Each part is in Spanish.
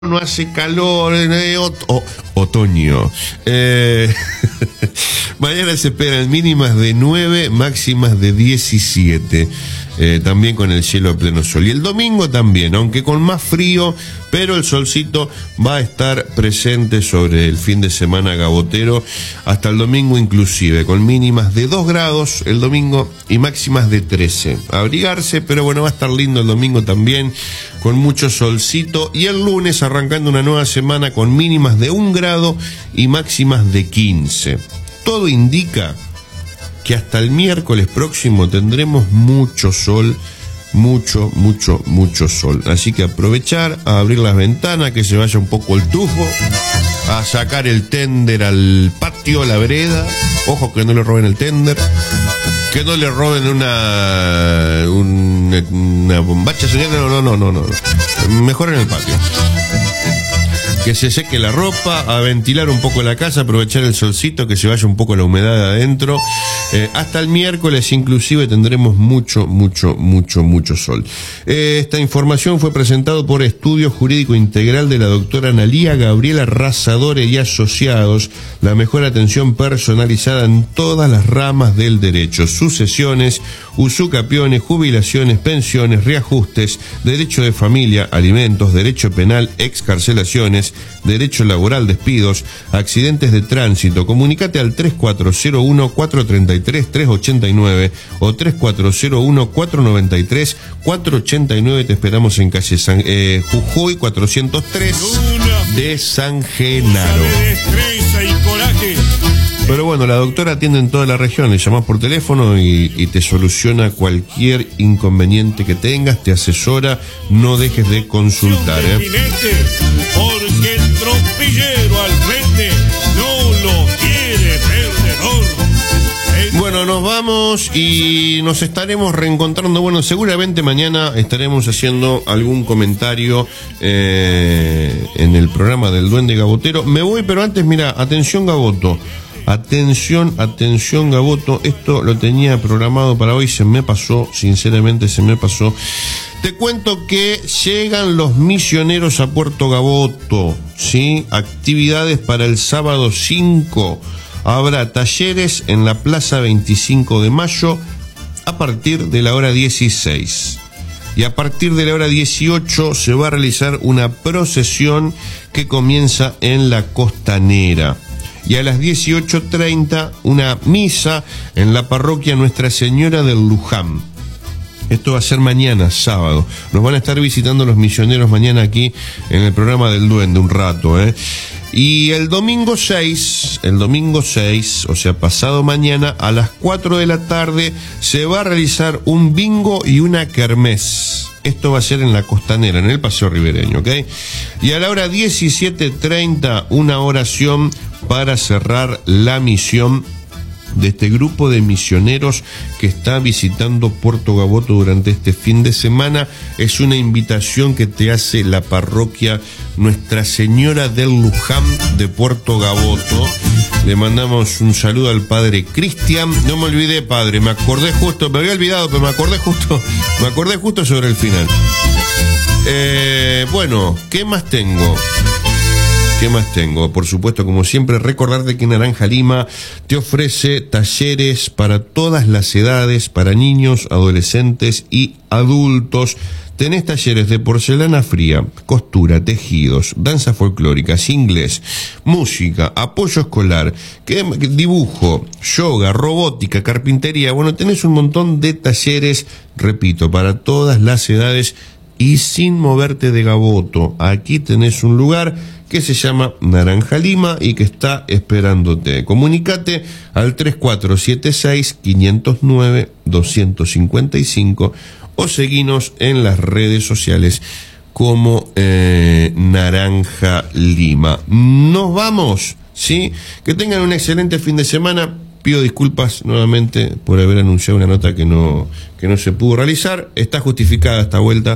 no hace calor, otoño. Mañana se esperan mínimas de 9, máximas de 17. También con el cielo a pleno sol. Y el domingo también, aunque con más frío, pero el solcito va a estar presente sobre el fin de semana gabotero, hasta el domingo inclusive, con mínimas de 2 grados el domingo y máximas de 13. Abrigarse, pero bueno, va a estar lindo el domingo también, con mucho solcito. Y el lunes arrancando una nueva semana con mínimas de 1 grado y máximas de 15. Todo indica que hasta el miércoles próximo tendremos mucho sol, mucho sol. Así que aprovechar a abrir las ventanas, que se vaya un poco el tufo, a sacar el tender al patio, a la vereda. Ojo que no le roben el tender, que no le roben una bombacha, señor. No. Mejor en el patio. Que se seque la ropa, a ventilar un poco la casa, aprovechar el solcito, que se vaya un poco la humedad de adentro. Hasta el miércoles inclusive tendremos mucho sol. Esta información fue presentado por Estudio Jurídico Integral de la doctora Analía Gabriela Razadore y Asociados, la mejor atención personalizada en todas las ramas del derecho: sucesiones, usucapiones, jubilaciones, pensiones, reajustes, derecho de familia, alimentos, derecho penal, excarcelaciones, derecho laboral, despidos, accidentes de tránsito. Comunicate al 3401-433-389 o 3401-493-489. Te esperamos en calle Jujuy 403 de San Genaro. Pero bueno, la doctora atiende en toda la región, le llamás por teléfono y te soluciona cualquier inconveniente que tengas, te asesora, no dejes de consultar. Porque el tropillero al frente no lo quiere perdedor. Bueno, nos vamos y nos estaremos reencontrando. Bueno, seguramente mañana estaremos haciendo algún comentario en el programa del Duende Gabotero. Me voy, pero antes, mira, atención Gaboto. Atención Gaboto, esto lo tenía programado para hoy, se me pasó, sinceramente se me pasó. Te cuento que llegan los misioneros a Puerto Gaboto, ¿sí? Actividades para el sábado 5. Habrá talleres en la Plaza 25 de Mayo a partir de la hora 16. Y a partir de la hora 18 se va a realizar una procesión que comienza en la Costanera. Y a las 18:30 una misa en la parroquia Nuestra Señora del Luján. Esto va a ser mañana, sábado. Nos van a estar visitando los misioneros mañana aquí en el programa del Duende un rato, Y el domingo 6, o sea, pasado mañana, a las 4 de la tarde, se va a realizar un bingo y una kermés. Esto va a ser en la Costanera, en el Paseo Ribereño, ¿ok? Y a la hora 17:30, una oración para cerrar la misión de este grupo de misioneros que está visitando Puerto Gaboto durante este fin de semana. Es una invitación que te hace la parroquia Nuestra Señora del Luján de Puerto Gaboto. Le mandamos un saludo al padre Cristian. No me olvidé, padre, me acordé justo, me había olvidado, pero me acordé justo sobre el final. Bueno, ¿qué más tengo? Por supuesto, como siempre, recordarte que Naranja Lima te ofrece talleres para todas las edades, para niños, adolescentes y adultos. Tenés talleres de porcelana fría, costura, tejidos, danzas folclóricas, inglés, música, apoyo escolar, dibujo, yoga, robótica, carpintería. Bueno, tenés un montón de talleres, repito, para todas las edades y sin moverte de Gaboto. Aquí tenés un lugar que se llama Naranja Lima y que está esperándote. Comunicate al 3476-509-255 o seguinos en las redes sociales como Naranja Lima. Nos vamos, ¿sí? Que tengan un excelente fin de semana. Pido disculpas nuevamente por haber anunciado una nota que no se pudo realizar. Está justificada esta vuelta.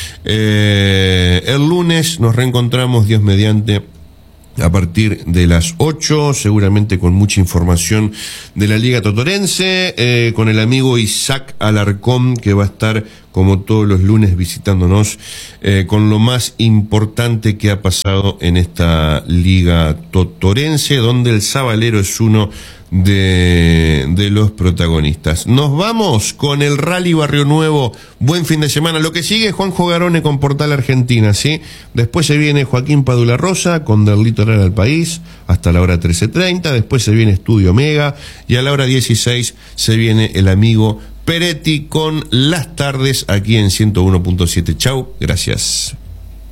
El lunes nos reencontramos, Dios mediante, a partir de las 8, seguramente con mucha información de la Liga Totorense, con el amigo Isaac Alarcón, que va a estar como todos los lunes, visitándonos con lo más importante que ha pasado en esta liga totorense, donde el Sabalero es uno de los protagonistas. Nos vamos con el Rally Barrio Nuevo. Buen fin de semana. Lo que sigue es Juanjo Garone con Portal Argentina, ¿sí? Después se viene Joaquín Padula Rosa con Del Litoral al País hasta la hora 13:30. Después se viene Estudio Mega y a la hora 16 se viene el amigo Peretti con Las Tardes aquí en 101.7. Chau, gracias.